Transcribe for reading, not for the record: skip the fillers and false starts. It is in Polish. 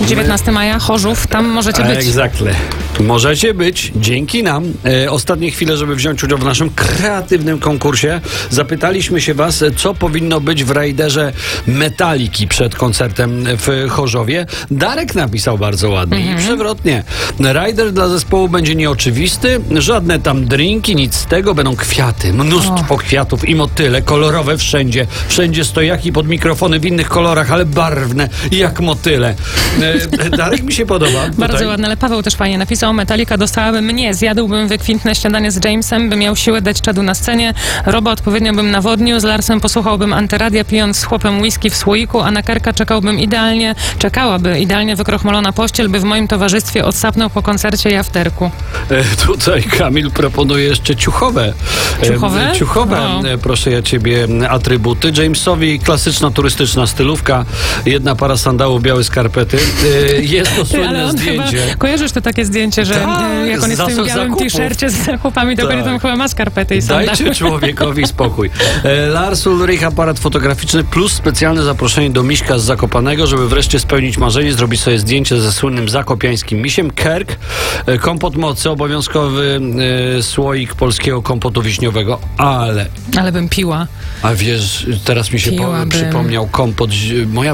19 maja, Chorzów, tam możecie być. Exactly. Możecie być dzięki nam. Ostatnie chwile, żeby wziąć udział w naszym kreatywnym konkursie. Zapytaliśmy się was, co powinno być w rajderze Metaliki przed koncertem w Chorzowie. Darek napisał bardzo ładnie i przewrotnie. Rajder dla zespołu będzie nieoczywisty, żadne tam drinki, nic z tego, będą kwiaty, mnóstwo kwiatów i motyle, kolorowe wszędzie. Wszędzie stojaki pod mikrofony w innych kolorach, ale barwne, jak motyle. Darek mi się podoba. Bardzo ładne, ale Paweł też fajnie napisał. Metallica dostałaby mnie, zjadłbym wykwintne śniadanie z Jamesem, by miał siłę dać czadu na scenie. Roba odpowiednio bym nawodnił, z Larsem posłuchałbym antyradia, pijąc z chłopem whisky w słoiku, a na Kerka czekałaby idealnie wykrochmalona pościel, by w moim towarzystwie odsapnął po koncercie i afterku. Tutaj Kamil proponuje jeszcze ciuchowe. Ciuchowe? Ciuchowe, proszę ja ciebie, atrybuty. Jamesowi klasyczna turystyczna stylówka, jedna para sandałów, białe skarpety. Jest to słynne zdjęcie. Kojarzysz to takie zdjęcie, że jak on jest w tym białym t-shircie z zakupami, to tam chyba ma skarpety i sandały. Dajcie człowiekowi spokój. Lars Ulrich, aparat fotograficzny plus specjalne zaproszenie do Miśka z Zakopanego, żeby wreszcie spełnić marzenie, zrobić sobie zdjęcie ze słynnym zakopiańskim misiem. Kerk, kompot mocy, obowiązkowy słoik polskiego kompotu wiśniowego, ale bym piła. A wiesz, teraz mi się przypomniał kompot. Moja